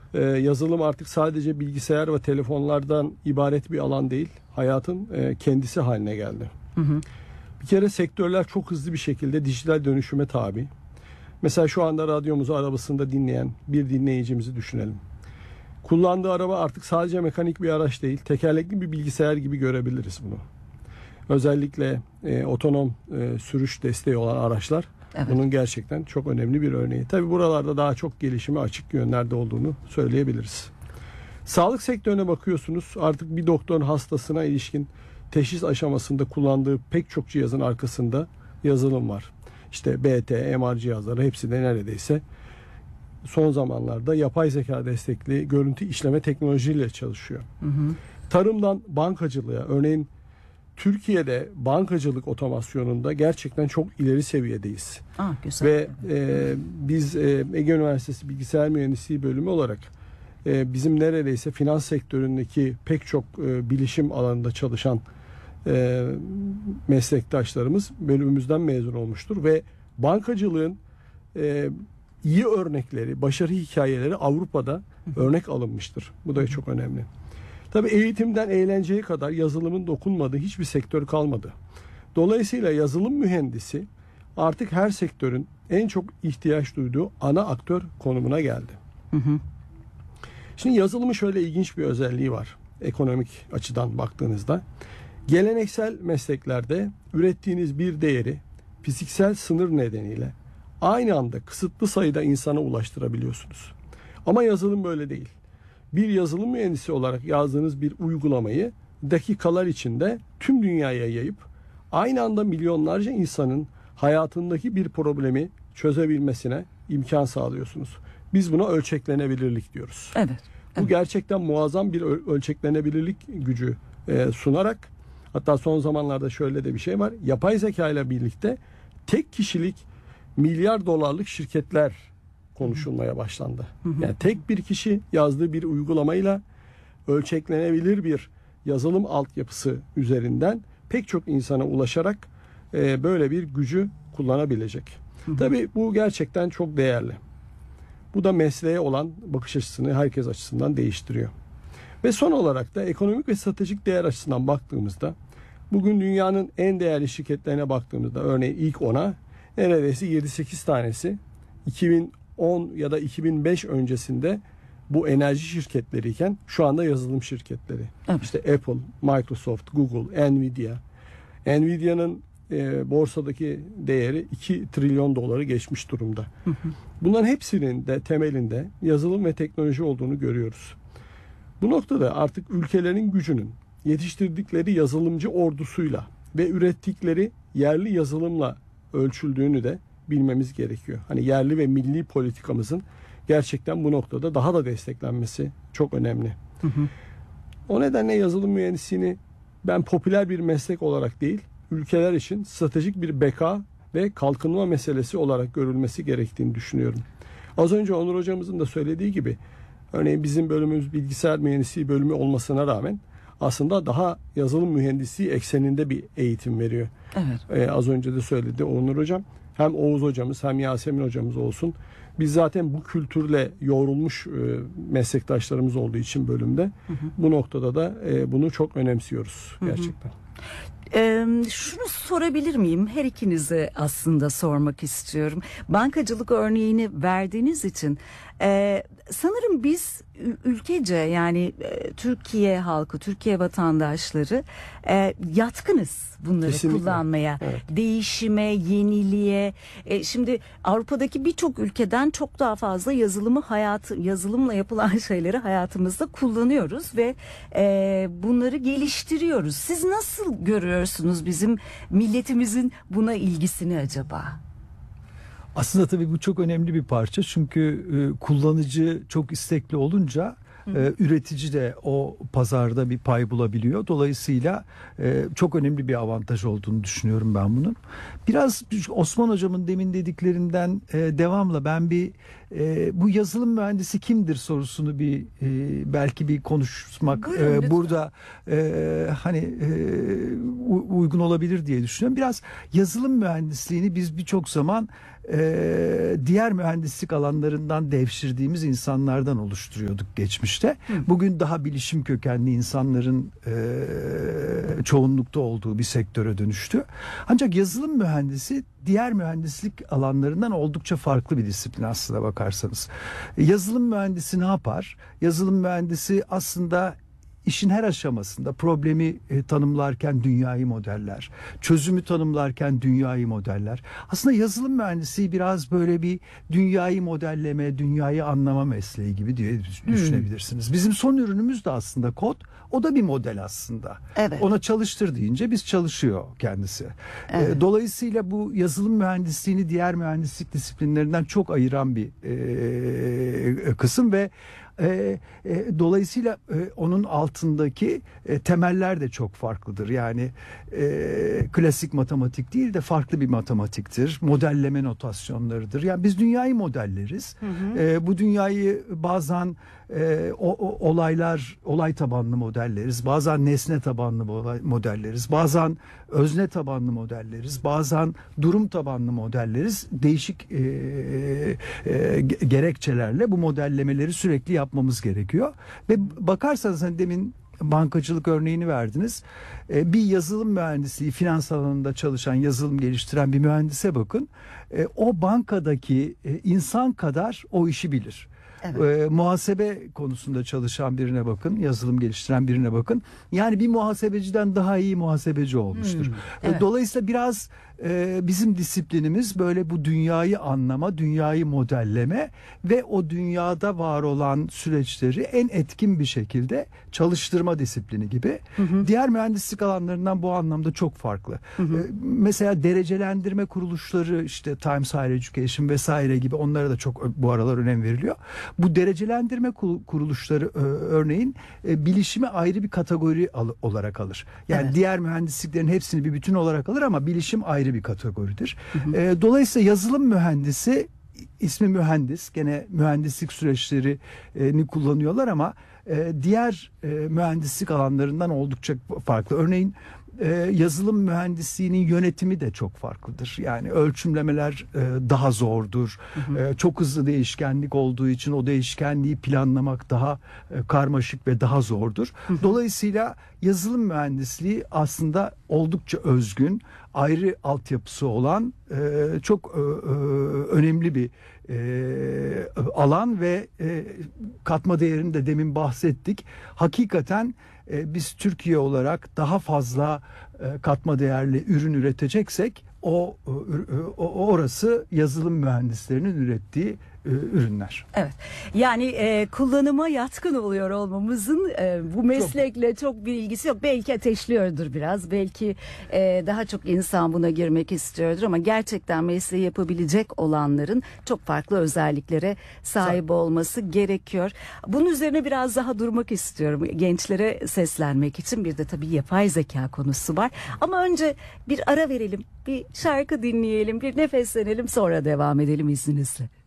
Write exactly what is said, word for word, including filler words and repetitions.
Ee, yazılım artık sadece bilgisayar ve telefonlardan ibaret bir alan değil, hayatın e, kendisi haline geldi. Hı hı. Bir kere sektörler çok hızlı bir şekilde dijital dönüşüme tabi. Mesela şu anda radyomuzu arabasında dinleyen bir dinleyicimizi düşünelim. Kullandığı araba artık sadece mekanik bir araç değil, tekerlekli bir bilgisayar gibi görebiliriz bunu. Özellikle e, otonom e, sürüş desteği olan araçlar, evet, bunun gerçekten çok önemli bir örneği. Tabii buralarda daha çok gelişime açık yönlerde olduğunu söyleyebiliriz. Sağlık sektörüne bakıyorsunuz, artık bir doktorun hastasına ilişkin teşhis aşamasında kullandığı pek çok cihazın arkasında yazılım var. İşte B T, M R cihazları hepsi de neredeyse son zamanlarda yapay zeka destekli görüntü işleme teknolojisiyle çalışıyor. Hı hı. Tarımdan bankacılığa, örneğin Türkiye'de bankacılık otomasyonunda gerçekten çok ileri seviyedeyiz. Aa, güzel. Ve e, biz e, Ege Üniversitesi Bilgisayar Mühendisliği bölümü olarak e, bizim neredeyse finans sektöründeki pek çok e, bilişim alanında çalışan e, meslektaşlarımız bölümümüzden mezun olmuştur ve bankacılığın e, iyi örnekleri, başarı hikayeleri Avrupa'da örnek alınmıştır. Bu da çok önemli. Tabii eğitimden eğlenceye kadar yazılımın dokunmadığı hiçbir sektör kalmadı. Dolayısıyla yazılım mühendisi artık her sektörün en çok ihtiyaç duyduğu ana aktör konumuna geldi. Hı hı. Şimdi yazılımın şöyle ilginç bir özelliği var ekonomik açıdan baktığınızda. Geleneksel mesleklerde ürettiğiniz bir değeri fiziksel sınır nedeniyle aynı anda kısıtlı sayıda insana ulaştırabiliyorsunuz. Ama yazılım böyle değil. Bir yazılım mühendisi olarak yazdığınız bir uygulamayı dakikalar içinde tüm dünyaya yayıp aynı anda milyonlarca insanın hayatındaki bir problemi çözebilmesine imkan sağlıyorsunuz. Biz buna ölçeklenebilirlik diyoruz. Evet. Evet. Bu gerçekten muazzam bir ölçeklenebilirlik gücü e, sunarak, hatta son zamanlarda şöyle de bir şey var. Yapay zeka ile birlikte tek kişilik milyar dolarlık şirketler konuşulmaya başlandı. Yani tek bir kişi yazdığı bir uygulamayla ölçeklenebilir bir yazılım altyapısı üzerinden pek çok insana ulaşarak e, böyle bir gücü kullanabilecek. Hı hı. Tabii bu gerçekten çok değerli. Bu da mesleğe olan bakış açısını herkes açısından değiştiriyor. Ve son olarak da ekonomik ve stratejik değer açısından baktığımızda bugün dünyanın en değerli şirketlerine baktığımızda örneğin ilk ona neredeyse yedi sekiz tanesi iki bin on ya da iki bin beş öncesinde bu enerji şirketleriyken şu anda yazılım şirketleri. Evet. İşte Apple, Microsoft, Google, Nvidia. Nvidia'nın e, borsadaki değeri iki trilyon doları geçmiş durumda. Hı hı. Bunların hepsinin de temelinde yazılım ve teknoloji olduğunu görüyoruz. Bu noktada artık ülkelerin gücünün yetiştirdikleri yazılımcı ordusuyla ve ürettikleri yerli yazılımla ölçüldüğünü de bilmemiz gerekiyor. Hani yerli ve milli politikamızın gerçekten bu noktada daha da desteklenmesi çok önemli. Hı hı. O nedenle yazılım mühendisliğini ben popüler bir meslek olarak değil, ülkeler için stratejik bir beka ve kalkınma meselesi olarak görülmesi gerektiğini düşünüyorum. Az önce Onur hocamızın da söylediği gibi, örneğin bizim bölümümüz bilgisayar mühendisliği bölümü olmasına rağmen aslında daha yazılım mühendisliği ekseninde bir eğitim veriyor. Evet. Ee, az önce de söyledi Onur hocam. Hem Oğuz hocamız hem Yasemin hocamız olsun. Biz zaten bu kültürle yoğrulmuş e, meslektaşlarımız olduğu için bölümde hı hı. bu noktada da e, bunu çok önemsiyoruz gerçekten. Hı hı. Ee, şunu sorabilir miyim? Her ikinize aslında sormak istiyorum. Bankacılık örneğini verdiğiniz için e, sanırım biz ülkece, yani e, Türkiye halkı, Türkiye vatandaşları e, yatkınız bunları kesinlikle kullanmaya, evet, değişime, yeniliğe. E, şimdi Avrupa'daki birçok ülkeden çok daha fazla yazılımı hayatı, yazılımla yapılan şeyleri hayatımızda kullanıyoruz ve e, bunları geliştiriyoruz. Siz nasıl görüyorsunuz bizim milletimizin buna ilgisini acaba? Aslında tabii bu çok önemli bir parça, çünkü e, kullanıcı çok istekli olunca e, üretici de o pazarda bir pay bulabiliyor. Dolayısıyla e, çok önemli bir avantaj olduğunu düşünüyorum ben bunun. Biraz Osman hocamın demin dediklerinden e, devamla ben bir e, bu yazılım mühendisi kimdir sorusunu bir e, belki bir konuşmak Buyurun, e, burada e, hani e, uygun olabilir diye düşünüyorum. Biraz yazılım mühendisliğini biz birçok zaman e, diğer mühendislik alanlarından devşirdiğimiz insanlardan oluşturuyorduk geçmişte. Hı. Bugün daha bilişim kökenli insanların e, çoğunlukta olduğu bir sektöre dönüştü. Ancak yazılım mühendisi diğer mühendislik alanlarından oldukça farklı bir disiplin aslına bakarsanız. Yazılım mühendisi ne yapar? Yazılım mühendisi aslında İşin her aşamasında problemi e, tanımlarken dünyayı modeller, çözümü tanımlarken dünyayı modeller. Aslında yazılım mühendisliği biraz böyle bir dünyayı modelleme, dünyayı anlama mesleği gibi diye düşünebilirsiniz. Hmm. Bizim son ürünümüz de aslında kod, o da bir model aslında. Evet. Ona çalıştır deyince biz çalışıyor kendisi. Evet. E, dolayısıyla bu yazılım mühendisliğini diğer mühendislik disiplinlerinden çok ayıran bir e, kısım ve E, e, dolayısıyla e, onun altındaki e, temeller de çok farklıdır. Yani e, klasik matematik değil de farklı bir matematiktir. Modelleme notasyonlarıdır. Yani biz dünyayı modelleriz. Hı hı. E, bu dünyayı bazen e, o, o, olaylar, olay tabanlı modelleriz. Bazen nesne tabanlı modelleriz. Bazen özne tabanlı modelleriz. Bazen durum tabanlı modelleriz. Değişik e, e, gerekçelerle bu modellemeleri sürekli yapmamız gerekiyor. Ve bakarsanız hani demin bankacılık örneğini verdiniz. Ee, bir yazılım mühendisliği, finans alanında çalışan, yazılım geliştiren bir mühendise bakın. Ee, o bankadaki e, insan kadar o işi bilir. Evet. E, muhasebe konusunda çalışan birine bakın, yazılım geliştiren birine bakın. Yani bir muhasebeciden daha iyi muhasebeci olmuştur. Hmm, evet. Dolayısıyla biraz e, bizim disiplinimiz böyle bu dünyayı anlama, dünyayı modelleme ve o dünyada var olan süreçleri en etkin bir şekilde çalıştırma disiplini gibi. Hı hı. Diğer mühendislik alanlarından bu anlamda çok farklı. Hı hı. E, mesela derecelendirme kuruluşları, işte Times Higher Education vesaire gibi, onlara da çok bu aralar önem veriliyor. Bu derecelendirme kuruluşları örneğin bilişimi ayrı bir kategori olarak alır. Yani evet. diğer mühendisliklerin hepsini bir bütün olarak alır ama bilişim ayrı bir kategoridir. Hı hı. Dolayısıyla yazılım mühendisi, ismi mühendis, gene mühendislik süreçlerini kullanıyorlar ama diğer mühendislik alanlarından oldukça farklı. Örneğin Ee, yazılım mühendisliğinin yönetimi de çok farklıdır. Yani ölçümlemeler e, daha zordur. Hı hı. E, çok hızlı değişkenlik olduğu için o değişkenliği planlamak daha e, karmaşık ve daha zordur. Hı hı. Dolayısıyla yazılım mühendisliği aslında oldukça özgün, ayrı altyapısı olan e, çok e, e, önemli bir e, alan ve e, katma değerini de demin bahsettik. Hakikaten biz Türkiye olarak daha fazla katma değerli ürün üreteceksek o, o orası yazılım mühendislerinin ürettiği ürünler. Evet. Yani e, kullanıma yatkın oluyor olmamızın e, bu meslekle çok, çok bir ilgisi yok. Belki ateşliyordur biraz. Belki e, daha çok insan buna girmek istiyordur ama gerçekten mesleği yapabilecek olanların çok farklı özelliklere sahip Sa- olması gerekiyor. Bunun üzerine biraz daha durmak istiyorum. Gençlere seslenmek için. Bir de tabii yapay zeka konusu var. Ama önce bir ara verelim. Bir şarkı dinleyelim. Bir nefeslenelim. Sonra devam edelim izninizle.